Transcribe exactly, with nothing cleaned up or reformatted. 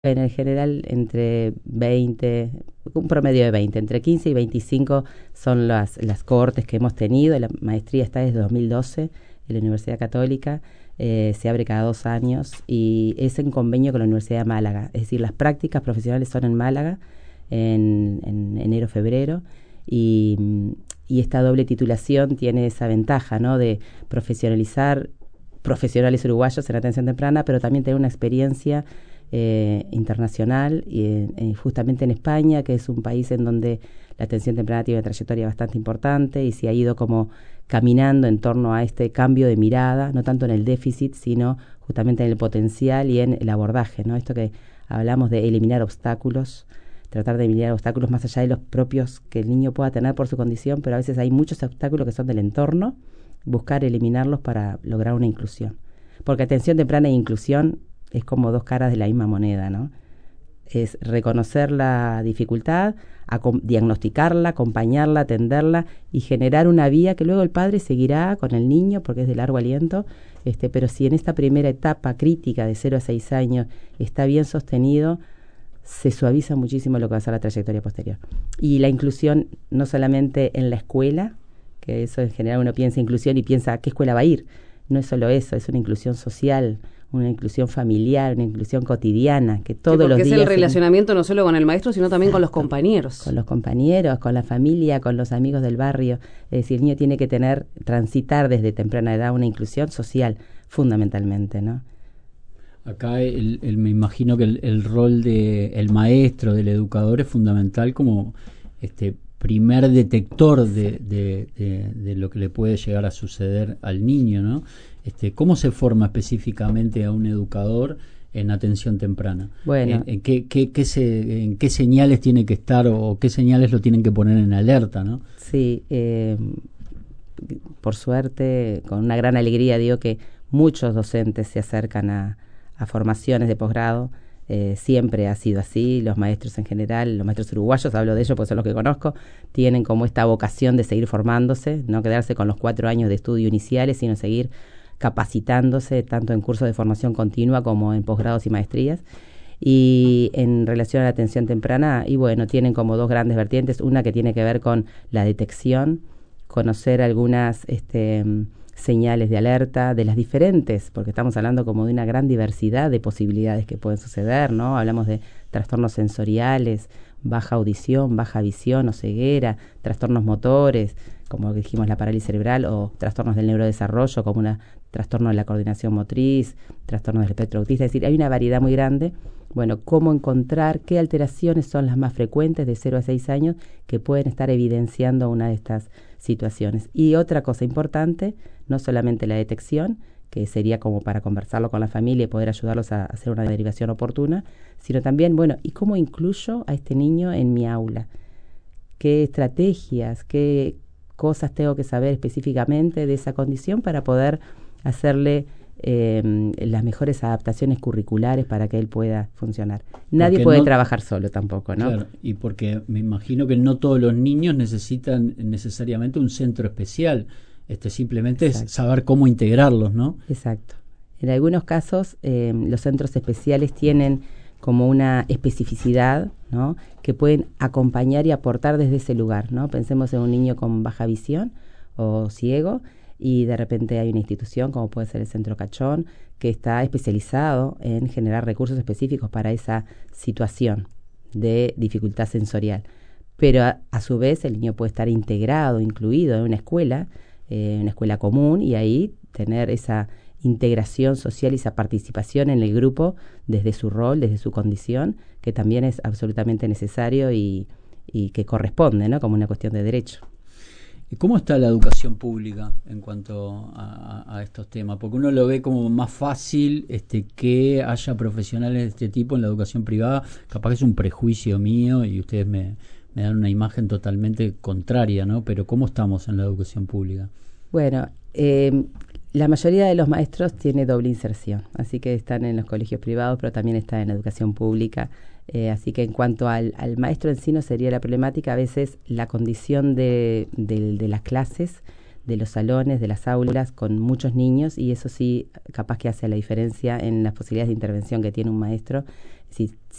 En el general, entre veinte, un promedio de veinte, entre quince y veinticinco son las, las cohortes que hemos tenido. La maestría está desde dos mil doce en la Universidad Católica, eh, se abre cada dos años y es en convenio con la Universidad de Málaga. Es decir, las prácticas profesionales son en Málaga en, en enero-febrero y, y esta doble titulación tiene esa ventaja, ¿no?, de profesionalizar profesionales uruguayos en atención temprana, pero también tener una experiencia Eh, internacional y eh, justamente en España, que es un país en donde la atención temprana tiene una trayectoria bastante importante y se ha ido como caminando en torno a este cambio de mirada, no tanto en el déficit, sino justamente en el potencial y en el abordaje, ¿no? Esto que hablamos de eliminar obstáculos, tratar de eliminar obstáculos más allá de los propios que el niño pueda tener por su condición, pero a veces hay muchos obstáculos que son del entorno, buscar eliminarlos para lograr una inclusión. Porque atención temprana e inclusión es como dos caras de la misma moneda, ¿no? Es reconocer la dificultad, acom- diagnosticarla, acompañarla, atenderla y generar una vía que luego el padre seguirá con el niño porque es de largo aliento, este, pero si en esta primera etapa crítica de cero a seis años está bien sostenido, se suaviza muchísimo lo que va a ser la trayectoria posterior. Y la inclusión no solamente en la escuela, que eso en general uno piensa inclusión y piensa a qué escuela va a ir, no es solo eso, es una inclusión social, una inclusión familiar, una inclusión cotidiana, que todos sí, los días... Porque es el relacionamiento en... no solo con el maestro, sino también Exacto. con los compañeros. Con los compañeros, con la familia, con los amigos del barrio. Es decir, el niño tiene que tener, transitar desde temprana edad una inclusión social, fundamentalmente, ¿no? Acá el, el, me imagino que el, el rol de el maestro, del educador, es fundamental como este primer detector de, de, de, de lo que le puede llegar a suceder al niño, ¿no? Este, ¿Cómo se forma específicamente a un educador en atención temprana? Bueno, ¿En, en, qué, qué, qué se, ¿En qué señales tiene que estar o qué señales lo tienen que poner en alerta, ¿no? Sí, eh, por suerte, con una gran alegría digo que muchos docentes se acercan a, a formaciones de posgrado. Eh, siempre ha sido así, los maestros en general, los maestros uruguayos, hablo de ellos porque son los que conozco, tienen como esta vocación de seguir formándose, no quedarse con los cuatro años de estudio iniciales, sino seguir capacitándose tanto en cursos de formación continua como en posgrados y maestrías. Y en relación a la atención temprana, y bueno, tienen como dos grandes vertientes, una que tiene que ver con la detección, conocer algunas este, señales de alerta de las diferentes, porque estamos hablando como de una gran diversidad de posibilidades que pueden suceder, ¿no? Hablamos de trastornos sensoriales, baja audición, baja visión o ceguera, trastornos motores, como dijimos la parálisis cerebral, o trastornos del neurodesarrollo, como un trastorno de la coordinación motriz, trastornos del espectro autista. Es decir, hay una variedad muy grande. Bueno, cómo encontrar qué alteraciones son las más frecuentes de cero a seis años que pueden estar evidenciando una de estas situaciones. Y otra cosa importante, no solamente la detección, que sería como para conversarlo con la familia y poder ayudarlos a hacer una derivación oportuna, sino también, bueno, ¿y cómo incluyo a este niño en mi aula? ¿Qué estrategias, qué cosas tengo que saber específicamente de esa condición para poder hacerle eh, las mejores adaptaciones curriculares para que él pueda funcionar? Nadie porque puede no, trabajar solo tampoco, ¿no? Claro, y porque me imagino que no todos los niños necesitan necesariamente un centro especial. Este, simplemente Exacto. es saber cómo integrarlos, ¿no? Exacto. En algunos casos, eh, los centros especiales tienen como una especificidad, ¿no?, que pueden acompañar y aportar desde ese lugar, ¿no? Pensemos en un niño con baja visión o ciego y de repente hay una institución, como puede ser el Centro Cachón, que está especializado en generar recursos específicos para esa situación de dificultad sensorial. Pero a, a su vez el niño puede estar integrado, incluido en una escuela, eh, una escuela común, y ahí tener esa integración social y esa participación en el grupo desde su rol, desde su condición, que también es absolutamente necesario y, y que corresponde, ¿no?, como una cuestión de derecho. ¿Y cómo está la educación pública en cuanto a, a estos temas? Porque uno lo ve como más fácil este, que haya profesionales de este tipo en la educación privada. Capaz que es un prejuicio mío y ustedes me, me dan una imagen totalmente contraria, ¿no? Pero ¿cómo estamos en la educación pública? Bueno, eh, la mayoría de los maestros tiene doble inserción, así que están en los colegios privados, pero también está en la educación pública. Eh, así que en cuanto al, al maestro en sí no sería la problemática, a veces la condición de, de, de las clases, de los salones, de las aulas, con muchos niños, y eso sí capaz que hace la diferencia en las posibilidades de intervención que tiene un maestro. Si,